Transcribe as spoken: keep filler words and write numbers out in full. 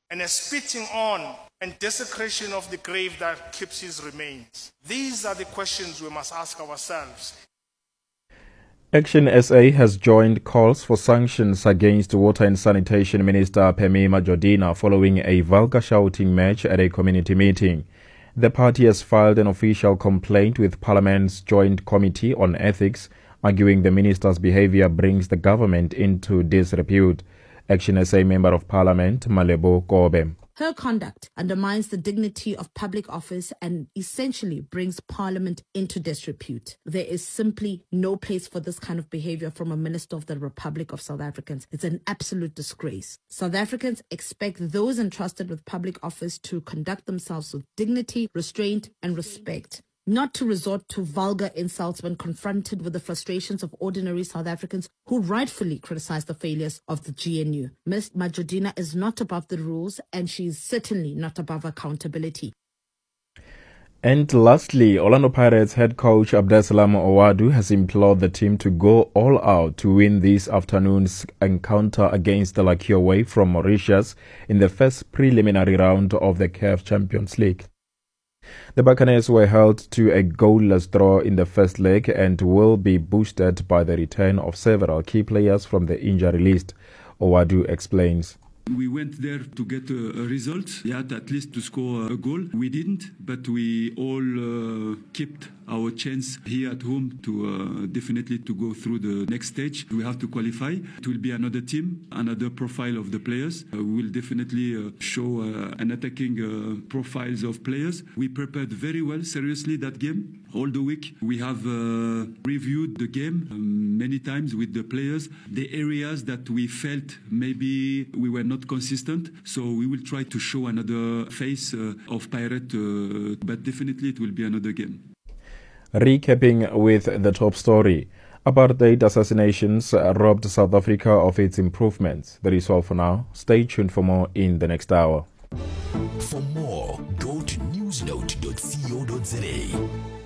and a spitting on and desecration of the grave that keeps his remains? These are the questions we must ask ourselves. Action S A has joined calls for sanctions against Water and Sanitation Minister Phemi Majodina following a vulgar shouting match at a community meeting. The party has filed an official complaint with Parliament's Joint Committee on Ethics, arguing the minister's behavior brings the government into disrepute. Action S A Member of Parliament Malebo Kobe. Her conduct undermines the dignity of public office and essentially brings Parliament into disrepute. There is simply no place for this kind of behavior from a Minister of the Republic of South Africans. It's an absolute disgrace. South Africans expect those entrusted with public office to conduct themselves with dignity, restraint, and respect, not to resort to vulgar insults when confronted with the frustrations of ordinary South Africans who rightfully criticize the failures of the G N U. Miz Majodina is not above the rules, and she is certainly not above accountability. And lastly, Orlando Pirates head coach Abdesalam Owadu has implored the team to go all out to win this afternoon's encounter against the Lakiowe from Mauritius in the first preliminary round of the C A F Champions League. The Buccaneers were held to a goalless draw in the first leg and will be boosted by the return of several key players from the injury list. Owadu explains. We went there to get a, a result, yeah, at least to score a goal. We didn't, but we all uh, kept our chance here at home to uh, definitely to go through the next stage. We have to qualify. It will be another team, another profile of the players. Uh, we will definitely uh, show uh, an attacking uh, profiles of players. We prepared very well, seriously, that game. All the week we have uh, reviewed the game um, many times with the players, the areas that we felt maybe we were not consistent. So we will try to show another face uh, of Pirate, uh, but definitely it will be another game. Recapping with the top story, apartheid assassinations robbed South Africa of its improvements. That is all for now. Stay tuned for more in the next hour. For more, go to newsnote dot co dot za.